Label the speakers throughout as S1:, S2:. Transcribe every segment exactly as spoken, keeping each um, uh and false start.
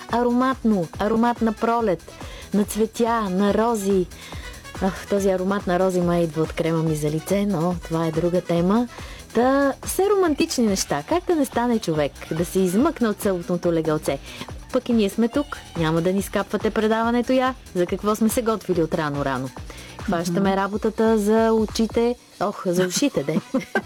S1: ароматно, аромат на пролет, на цветя, на рози. Ах, този аромат на рози ма идва от крема ми за лице, но това е друга тема. Та, все романтични неща. Как да не стане човек? Да се измъкне от съботното легалце. Пък и ние сме тук. Няма да ни скапвате предаването я. За какво сме се готвили от рано-рано. Хващаме работата за очите. Ох, за ушите, де.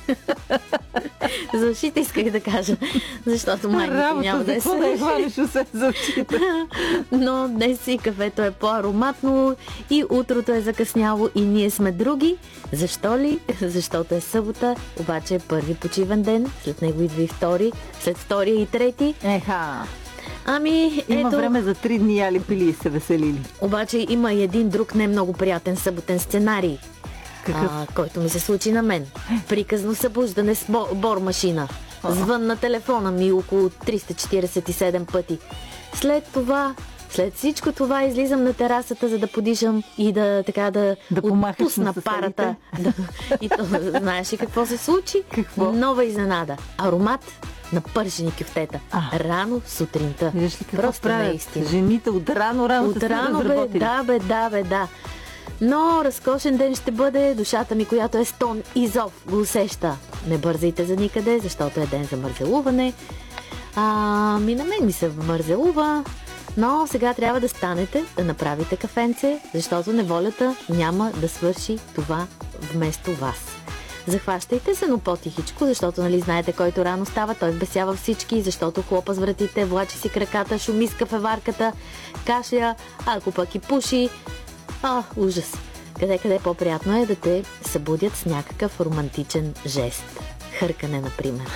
S1: За ушите исках да кажа. Защото майната няма да е
S2: какво да я хванеш усе за ушите?
S1: Но днес и кафето е по-ароматно и утрото е закъсняло и ние сме други. Защо ли? Защото е събота, обаче е първи почивен ден. След него идва и втори. След втория и трети.
S2: Еха.
S1: Ами,
S2: има
S1: ето,
S2: време за три дни яли пили и се веселили.
S1: Обаче има и един друг не много приятен съботен сценарий.
S2: Какъв?
S1: А, който ми се случи на мен. Приказно събуждане с бор, бор машина. Звън на телефона ми около триста четиридесет и седем пъти. След това, след всичко това излизам на терасата, за да подишам и да така да,
S2: да
S1: отпусна парата. Да, и то, знаеш ли какво се случи?
S2: Какво?
S1: Нова изненада. Аромат на пържени кюфтета.
S2: А.
S1: Рано сутринта.
S2: Виждаш ли какво
S1: Просто
S2: правят
S1: наистина.
S2: жените от рано-рано
S1: От
S2: са
S1: рано, бе,
S2: разработили.
S1: да, бе, да, бе, да. Но разкошен ден ще бъде. Душата ми, която е стон и зов, го усеща. Не бързайте за никъде, защото е ден за мързелуване. А, ми на мен ми се мързелува. Но сега трябва да станете, да направите кафенце, защото неволята няма да свърши това вместо вас. Захващайте се, но по-тихичко, защото нали знаете, който рано става, той сбесява всички, защото хлопа с вратите, влачи си краката, шуми с кафеварката, кашля, ако пък и пуши. А, ужас! Къде-къде по-приятно е да те събудят с някакъв романтичен жест. Хъркане, например.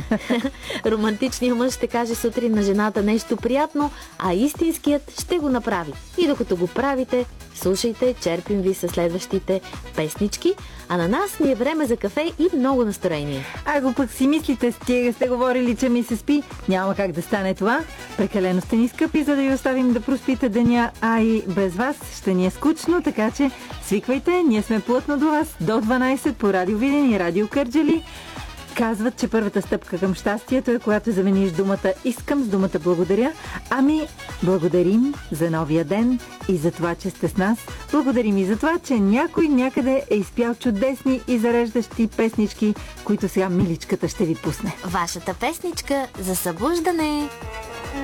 S1: Романтичният мъж ще каже сутрин на жената нещо приятно, а истинският ще го направи. И докато го правите, слушайте, черпим ви със следващите песнички, а на нас ни е време за кафе и много настроение.
S2: Ако пък си мислите, стига сте говорили, че ми се спи, няма как да стане това. Прекалено сте ни скъпи, за да ви оставим да проспите деня, а и без вас ще ни е скучно, така че свиквайте, ние сме плътно до вас до дванайсет по Радио Видин и Радио Кърджали. Казват, че първата стъпка към щастието е когато замениш думата искам с думата благодаря. Ами, благодарим за новия ден и за това, че сте с нас. Благодарим и за това, че някой някъде е изпял чудесни и зареждащи песнички, които сега миличката ще ви пусне.
S1: Вашата песничка за събуждане.